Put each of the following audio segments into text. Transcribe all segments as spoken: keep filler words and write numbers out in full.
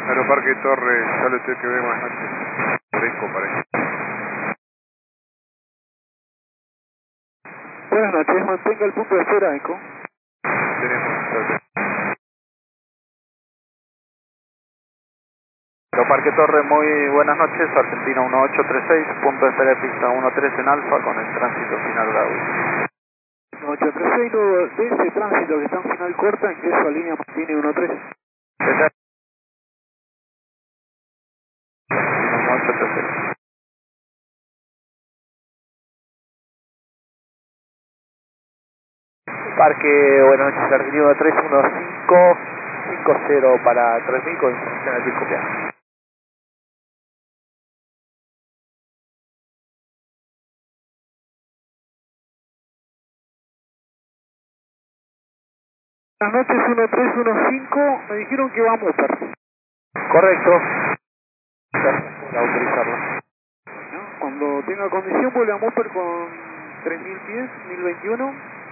Aeroparque Torres, sale usted que ve, buenas noches. Fresco parece. Buenas noches, mantenga el punto de espera, Eco. Tenemos, suerte. Aeroparque Torres, muy buenas noches, Argentina uno ocho tres seis, punto de espera de pista uno tres en Alfa con el tránsito final Bravo. ocho tres seis, luego de ese tránsito que está en final corta, ingreso a línea mantiene uno tres. uno ocho tres seis. Parque, buenas noches, Argentina tres uno cinco cinco cero para tres mil con información aquí copiada. Buenas noches, uno tres uno cinco, me dijeron que va a Mopar. Correcto. Gracias por autorizarlo. ¿No? Cuando tenga condición vuelve a Mopar con tres mil pies, mil veintiuno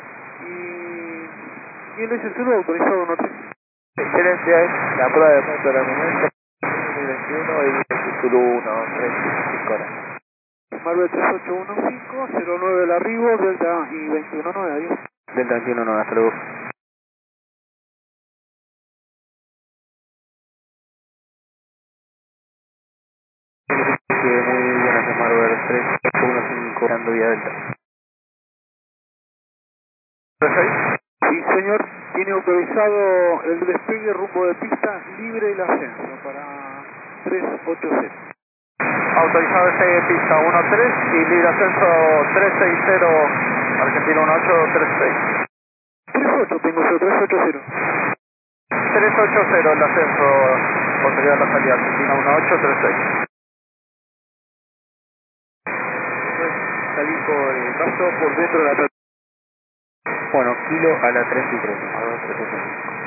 y, y el S C lo autorizado uno tres. Excelente, la prueba de motor al momento dos mil veintiuno y el Zulu uno tres cinco horas. Marvel tres ocho uno cinco, cero nueve el arribo, Delta y veintiuno nueve, adiós. Delta veintiuno nueve, hasta luego. Muy buenas, Marvel tres ocho uno cinco, dando vía Delta. Sí, señor, tiene autorizado el despegue rumbo de pista libre y el ascenso para tres ocho cero. Autorizado despegue de pista uno tres y libre ascenso tres seis cero, Argentina uno ocho tres seis. tres ocho tengo yo, tres ocho cero. tres ocho cero el ascenso, posterior a la salida, Argentina uno ocho tres seis. Salí por el paso por dentro de la plataforma. Bueno, kilo a la tres y tres, a dos tres ocho.